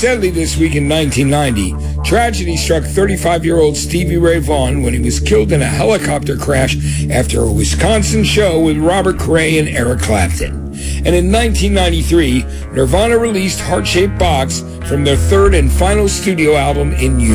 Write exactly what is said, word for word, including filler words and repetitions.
Sadly, this week in nineteen ninety, tragedy struck thirty-five-year-old Stevie Ray Vaughan when he was killed in a helicopter crash after a Wisconsin show with Robert Cray and Eric Clapton. And in nineteen ninety-three, Nirvana released Heart-Shaped Box from their third and final studio album, In You.